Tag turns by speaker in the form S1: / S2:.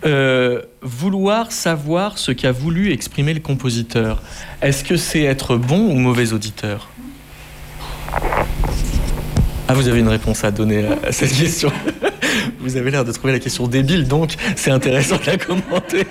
S1: Vouloir savoir ce qu'a voulu exprimer le compositeur, est-ce que c'est être bon ou mauvais auditeur ? Ah, vous avez une réponse à donner à cette question. Vous avez l'air de trouver la question débile, donc c'est intéressant de la commenter.